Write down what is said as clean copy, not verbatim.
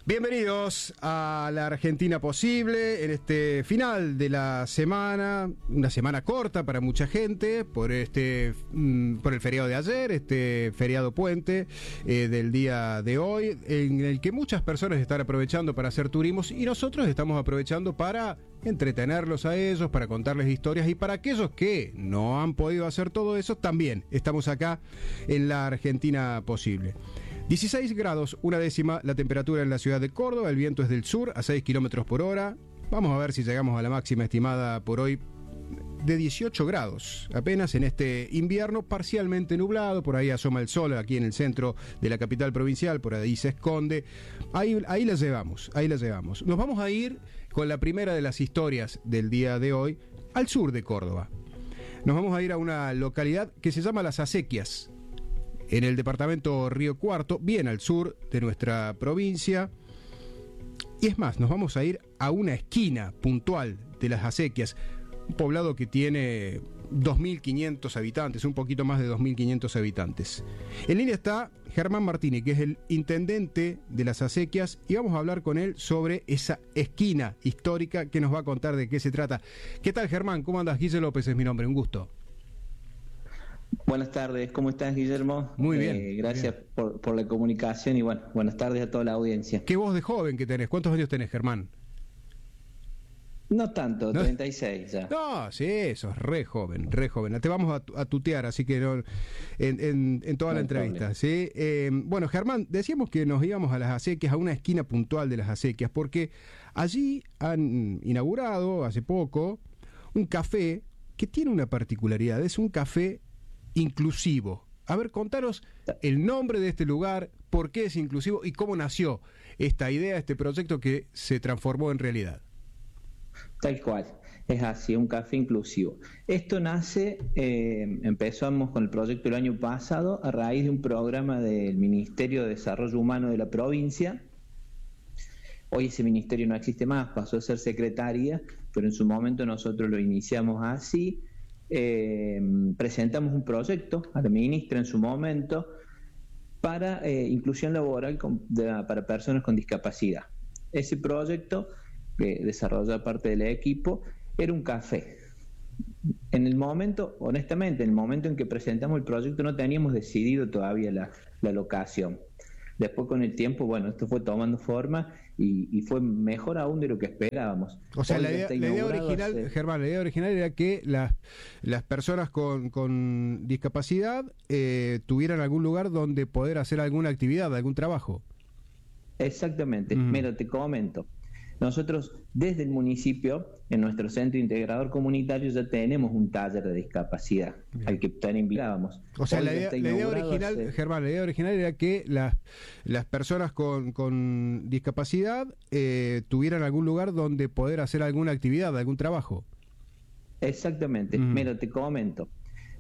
Bienvenidos a la Argentina Posible en este final de la semana, una semana corta para mucha gente por el feriado de ayer, este feriado puente del día de hoy, en el que muchas personas están aprovechando para hacer turismos y nosotros estamos aprovechando para entretenerlos a ellos, para contarles historias, y para aquellos que no han podido hacer todo eso, también estamos acá en la Argentina Posible. 16 grados, una décima la temperatura en la ciudad de Córdoba, el viento es del sur a 6 kilómetros por hora. Vamos a ver si llegamos a la máxima estimada por hoy de 18 grados, apenas en este invierno parcialmente nublado. Por ahí asoma el sol aquí en el centro de la capital provincial, por ahí se esconde. Ahí la llevamos, ahí la llevamos. Nos vamos a ir con la primera de las historias del día de hoy al sur de Córdoba. Nos vamos a ir a una localidad que se llama Las Acequias, en el departamento Río Cuarto, bien al sur de nuestra provincia. Y es más, nos vamos a ir a una esquina puntual de Las Acequias, un poblado que tiene 2.500 habitantes, un poquito más de 2.500 habitantes. En línea está Germán Martini, que es el intendente de Las Acequias, y vamos a hablar con él sobre esa esquina histórica que nos va a contar de qué se trata. ¿Qué tal, Germán? ¿Cómo andas? Guille López es mi nombre, un gusto. Buenas tardes, ¿cómo estás, Guillermo? Muy bien. Gracias bien. Por la comunicación y bueno, buenas tardes a toda la audiencia. ¿Qué voz de joven que tenés? ¿Cuántos años tenés, Germán? No tanto, ¿No? 36 ya. No, sí, sos re joven, re joven. Te vamos a tutear, así que no, en toda la entrevista, ¿sí? Bueno, Germán, decíamos que nos íbamos a Las Acequias, a una esquina puntual de Las Acequias, porque allí han inaugurado hace poco un café que tiene una particularidad, es un café inclusivo. A ver, contanos el nombre de este lugar, por qué es inclusivo y cómo nació esta idea, este proyecto que se transformó en realidad. Tal cual, es así, un café inclusivo. Esto nace, empezamos con el proyecto el año pasado a raíz de un programa del Ministerio de Desarrollo Humano de la provincia. Hoy ese ministerio no existe más, pasó a ser secretaría, pero en su momento nosotros lo iniciamos así. Presentamos un proyecto a la ministra en su momento para inclusión laboral para personas con discapacidad. Ese proyecto que desarrolla parte del equipo era un café. En el momento, honestamente, en el momento en que presentamos el proyecto no teníamos decidido todavía la locación. Después, con el tiempo, bueno, esto fue tomando forma y fue mejor aún de lo que esperábamos. O sea, la idea original, Germán, la idea original era que las personas con discapacidad tuvieran algún lugar donde poder hacer alguna actividad, algún trabajo. Exactamente. Mira, te comento. Nosotros, desde el municipio, en nuestro centro integrador comunitario, ya tenemos un taller de discapacidad. Bien. Al que también invitábamos. O sea, la idea original, Germán, la idea original era que las personas con discapacidad tuvieran algún lugar donde poder hacer alguna actividad, algún trabajo. Exactamente. Mira, te comento.